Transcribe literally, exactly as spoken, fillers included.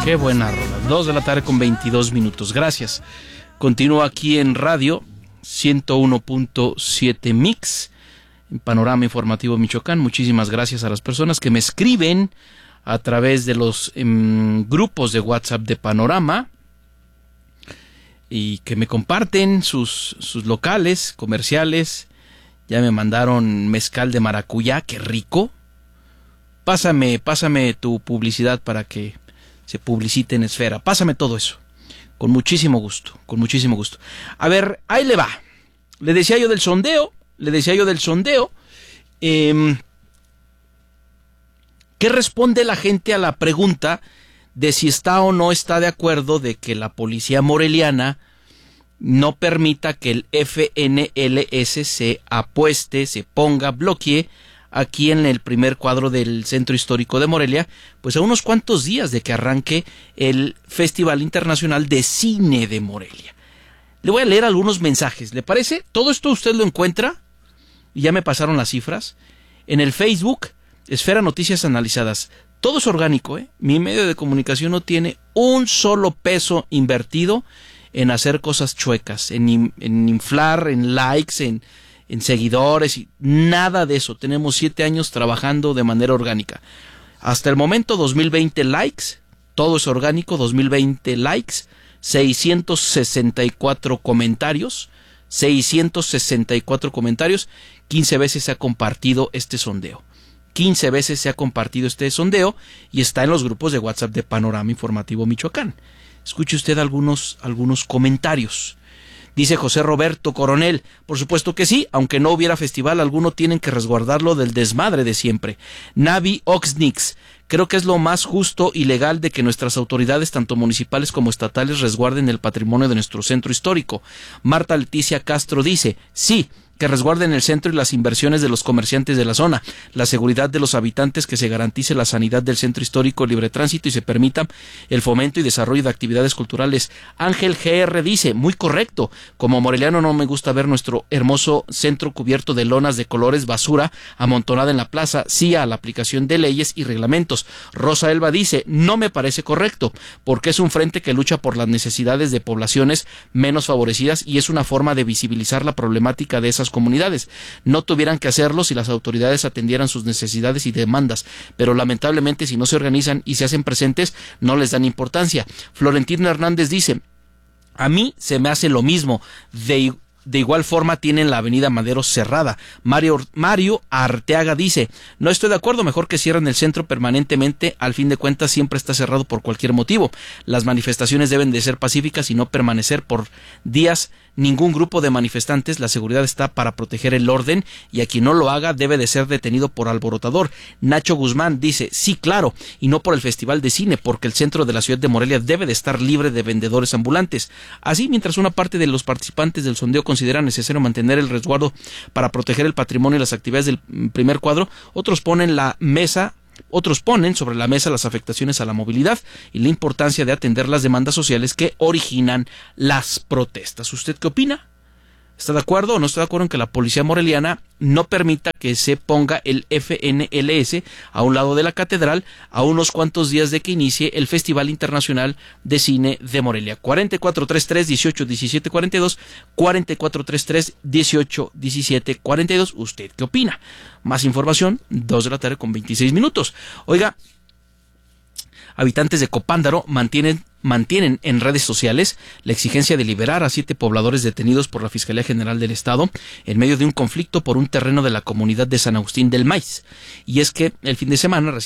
Qué buena rola. Dos de la tarde con veintidós minutos. Gracias. Continúo aquí en radio ciento uno punto siete Mix, en Panorama Informativo Michoacán. Muchísimas gracias a las personas que me escriben a través de los um, grupos de WhatsApp de Panorama y que me comparten sus, sus locales comerciales. Ya me mandaron mezcal de maracuyá, qué rico. Pásame, pásame tu publicidad para que se publicite en Esfera. Pásame todo eso. Con muchísimo gusto, con muchísimo gusto. A ver, ahí le va. Le decía yo del sondeo, le decía yo del sondeo. Eh, ¿Qué responde la gente a la pregunta de si está o no está de acuerdo de que la policía moreliana no permita que el F N L S se apueste, se ponga, bloquee aquí en el primer cuadro del Centro Histórico de Morelia, pues a unos cuantos días de que arranque el Festival Internacional de Cine de Morelia? Le voy a leer algunos mensajes, ¿le parece? Todo esto usted lo encuentra, y ya me pasaron las cifras, en el Facebook, Esfera Noticias Analizadas. Todo es orgánico, ¿eh? Mi medio de comunicación no tiene un solo peso invertido en hacer cosas chuecas, en, en inflar, en likes, en... en seguidores, y nada de eso. Tenemos siete años trabajando de manera orgánica. Hasta el momento, dos mil veinte likes, todo es orgánico, dos mil veinte likes, seiscientos sesenta y cuatro comentarios, seiscientos sesenta y cuatro comentarios, quince veces se ha compartido este sondeo. quince veces se ha compartido este sondeo y está en los grupos de WhatsApp de Panorama Informativo Michoacán. Escuche usted algunos, algunos comentarios. Dice José Roberto Coronel, por supuesto que sí, aunque no hubiera festival alguno tienen que resguardarlo del desmadre de siempre. Navi Oxnix, creo que es lo más justo y legal de que nuestras autoridades, tanto municipales como estatales, resguarden el patrimonio de nuestro centro histórico. Marta Leticia Castro dice, sí, que resguarden el centro y las inversiones de los comerciantes de la zona, la seguridad de los habitantes, que se garantice la sanidad del centro histórico, libre tránsito y se permita el fomento y desarrollo de actividades culturales. Ángel G R dice, muy correcto, como moreliano no me gusta ver nuestro hermoso centro cubierto de lonas de colores, basura amontonada en la plaza, sí a la aplicación de leyes y reglamentos. Rosa Elba dice, no me parece correcto, porque es un frente que lucha por las necesidades de poblaciones menos favorecidas y es una forma de visibilizar la problemática de esas comunidades. No tuvieran que hacerlo si las autoridades atendieran sus necesidades y demandas, pero lamentablemente si no se organizan y se hacen presentes, no les dan importancia. Florentino Hernández dice, a mí se me hace lo mismo, de De igual forma tienen la avenida Madero cerrada. Mario, Mario Arteaga dice, no estoy de acuerdo, mejor que cierren el centro permanentemente, al fin de cuentas siempre está cerrado por cualquier motivo. Las manifestaciones deben de ser pacíficas y no permanecer por días ningún grupo de manifestantes. La seguridad está para proteger el orden y a quien no lo haga debe de ser detenido por alborotador. Nacho Guzmán dice, sí, claro, y no por el Festival de Cine, porque el centro de la ciudad de Morelia debe de estar libre de vendedores ambulantes. Así, mientras una parte de los participantes del sondeo considera necesario mantener el resguardo para proteger el patrimonio y las actividades del primer cuadro, otros ponen la mesa Otros ponen sobre la mesa las afectaciones a la movilidad y la importancia de atender las demandas sociales que originan las protestas. ¿Usted qué opina? ¿Está de acuerdo o no está de acuerdo en que la policía moreliana no permita que se ponga el F N L S a un lado de la catedral a unos cuantos días de que inicie el Festival Internacional de Cine de Morelia? cuarenta y cuatro treinta y tres dieciocho diecisiete cuarenta y dos, cuarenta y cuatro treinta y tres dieciocho diecisiete cuarenta y dos. ¿Usted qué opina? Más información, dos de la tarde con veintiséis minutos. Oiga, habitantes de Copándaro mantienen mantienen en redes sociales la exigencia de liberar a siete pobladores detenidos por la Fiscalía General del Estado en medio de un conflicto por un terreno de la comunidad de San Agustín del Maíz. Y es que el fin de semana